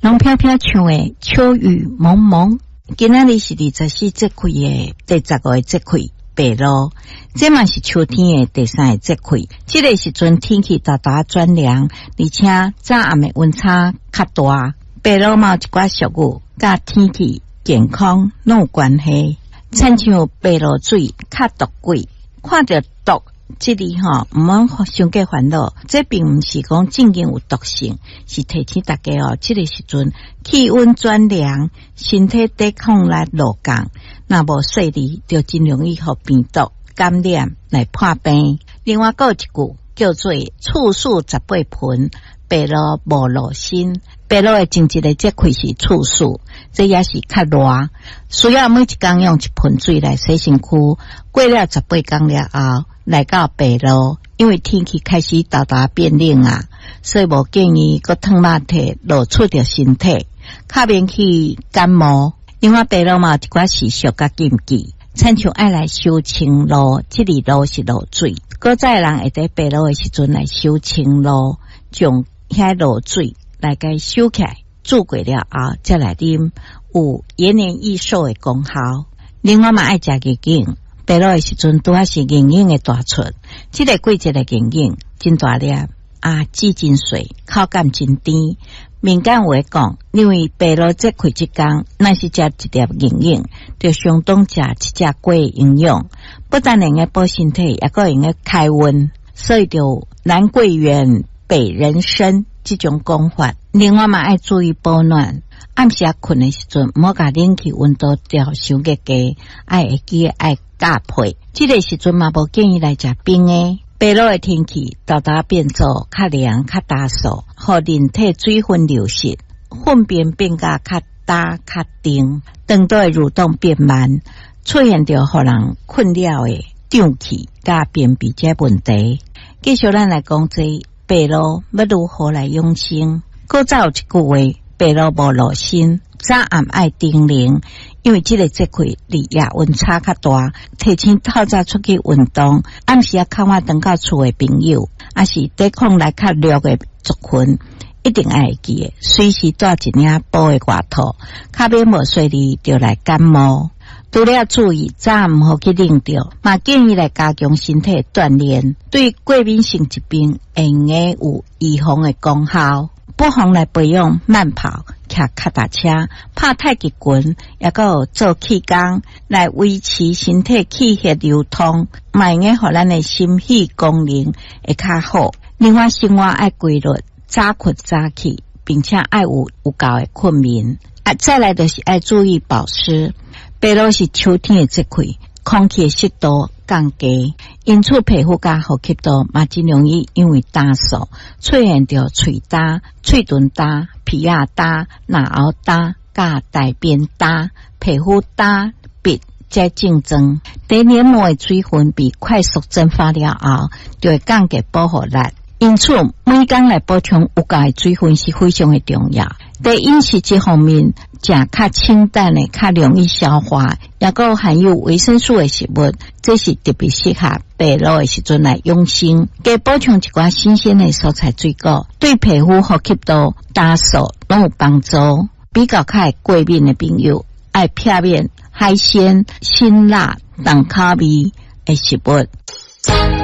拢飘飘唱的秋雨蒙蒙。今仔日是24节气的第15个节气白露，这嘛是秋天的第3个节气。这个时阵天气大大转凉，而且早暗的温差较大。白露嘛有一寡俗语，甲天气健康拢有关系。亲像白露水较毒贵，看到毒这里毋通伤过烦恼，这并不是讲正经有毒性，是提醒大家这个时阵气温转凉，身体抵抗力下降，若无细腻就真容易互病毒感染来破病。另外还有一句叫做处暑18盆，白露无露身。白露的前一个节气是处暑，这也是较热，需要每一天用1盆水来洗身躯。过了18天了后，来到白露，因为天气开始大大变冷啊，所以无建议搁烫肉体露出着身体，较免去感冒。另外白露嘛有一寡习俗甲禁忌，亲像爱来收青露，这里露是露水，搁再人会在白露的时阵来收青露，将遐露水来甲收起来，煮过了后再来啉，有延年益寿的功效。另外嘛爱食月饼，白露的时阵拄啊是圆圆的大出，这个季节的圆圆真大粒啊，籽真水，口感真甜。民间话讲，因为白露节气之天，若是食一粒圆圆，就相当食一只鸡的营养，不但能够补身体，也个能够开温，所以就兰桂圆北人参这种讲法。另外嘛爱注意保暖，暗时困的时阵，莫甲冷气温度调伤过低，爱会记爱加被。这个时阵嘛无建议来食冰的。白露的天气大大变做较凉较打扫，互人体水分流失，粪便变甲较大较定，肠道的蠕动变慢，出现着互人困扰的胀气甲便秘这问题。继续咱来讲这白露要如何来养生。搁再有一句话，白露无露身，早暗爱叮咛。因为这个节气日夜温差较大，提醒透早出去运动，暗时较晚回到厝的朋友，也是抵抗力较弱的族群，一定爱记的，随时带一领保的外套，较免无随利就来感冒。除了注意早唔好去冷着，嘛建议来加强身体锻炼，对过敏性疾病会用有预防的功效。不妨来培养慢跑、骑脚踏车、拍太极拳，也有做气功来维持身体气血流通，嘛用互咱的心肺功能会较好。另外生活爱规律，早困早起，并且爱有够的困眠。再来就是爱注意保湿。白露是秋天的节气，空气的湿度降低，因此皮肤甲呼吸道嘛真容易因为干燥出现着喙焦、喙唇焦、皮亚焦、牙凹焦、甲大便焦、皮肤焦、鼻这症状。第黏膜的水分被快速蒸发了后，就会降低保护力。因此每天来补充有够的水分是非常的重要。在饮食这方面，食较清淡的较容易消化，也有含有维生素的食物，这是特别适合白露的时阵来养生。加补充一寡新鲜的蔬菜水果，对皮肤呼吸道打扫拢有帮助。比较较会过敏的朋友，爱避免海鲜、辛辣、重口味的食物。